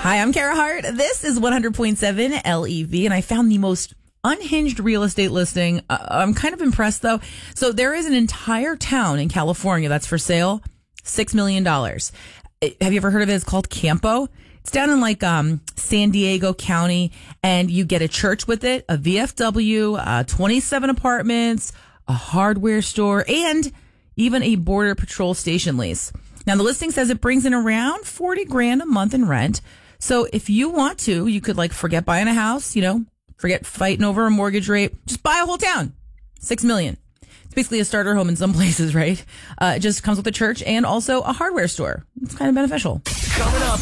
Hi, I'm Kara Hart. This is 100.7 LEV, and I found the most unhinged real estate listing. I'm kind of impressed, though. So there is an entire town in California that's for sale, $6 million. Have you ever heard of it? It's called Campo. It's down in San Diego County, and you get a church with it, a VFW, 27 apartments, a hardware store, and even a border patrol station lease. Now, the listing says it brings in around $40,000 a month in rent. So if you want to, you could forget buying a house, forget fighting over a mortgage rate. Just buy a whole town. $6 million. It's basically a starter home in some places, right? It just comes with a church and also a hardware store. It's kind of beneficial. Coming up